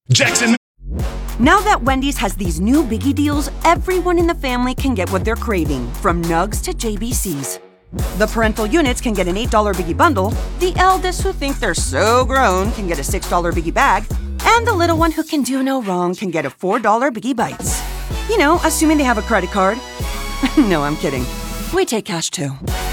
Jackson. Now that Wendy's has these new biggie deals, everyone in the family can get what they're craving, from nugs to JBCs. The parental units can get an $8 biggie bundle, the eldest who think they're so grown can get a $6 biggie bag, and the little one who can do no wrong can get a $4 biggie bites. You know, assuming they have a credit card. No, I'm kidding. We take cash too.